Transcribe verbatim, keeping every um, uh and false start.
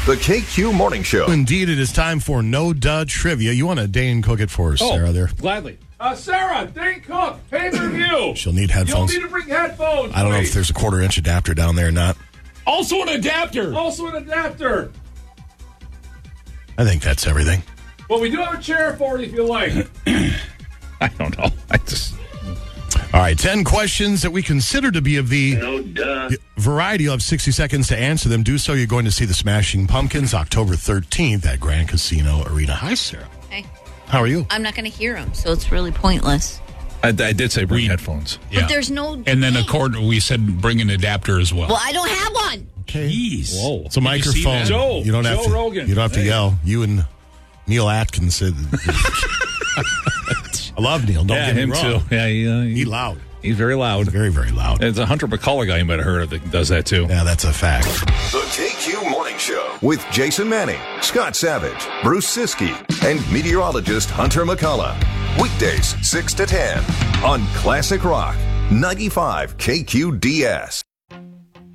The K Q Morning Show. Indeed, it is time for No Duh Trivia. You want to Dane Cook it for us, Oh, Sarah, there? Gladly. Uh, Sarah, Dane Cook, pay-per-view. She'll need headphones. You'll need to bring headphones. I don't know please. if there's a quarter-inch adapter down there or not. Also an adapter. Also an adapter. I think that's everything. Well, we do have a chair for you if you like. I don't know. I just. All right, ten questions that we consider to be of the No duh. variety. You'll have sixty seconds to answer them. Do so. You're going to see the Smashing Pumpkins October thirteenth at Grand Casino Arena. Hi, Sarah. Hey, How are you? I'm not going to hear them, so it's really pointless. I, I did say bring headphones. But there's no. And then, thing. according, we said bring an adapter as well. Well, I don't have one. Okay. Jeez. Whoa. It's a Did you see microphone. that? Joe. You don't have Joe to. Rogan. You don't have to Hey. yell. You and Neil Atkins said. I love Neil. Don't Yeah, get me him wrong. too. Yeah, he, uh, he- He loud. he's very loud. Very, very loud. It's a Hunter McCullough guy you might have heard of that does that too. Yeah, that's a fact. The K Q Morning Show with Jason Manning, Scott Savage, Bruce Siskey, and meteorologist Hunter McCullough. Weekdays, six to ten on Classic Rock, ninety-five K Q D S.